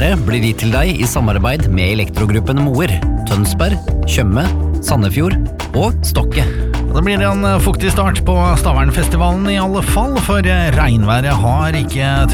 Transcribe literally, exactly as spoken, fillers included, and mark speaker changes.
Speaker 1: været blir gitt til deg i samarbeid med Elektrogruppen Moer, Tønsberg, Tjøme, Sandefjord og Stokke.
Speaker 2: Det blir en fuktig start på Stavernfestivalen i alle fall, for regnværet har ikke